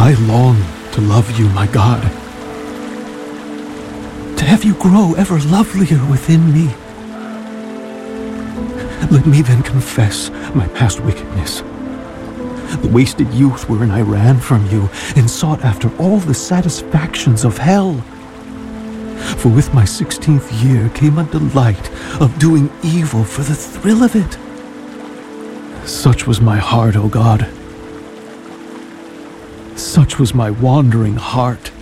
I long to love you, my God, to have you grow ever lovelier within me. Let me then confess my past wickedness, the wasted youth wherein I ran from you and sought after all the satisfactions of hell. For with my 16th year came a delight of doing evil for the thrill of it. Such was my heart, O God. Such was my wandering heart.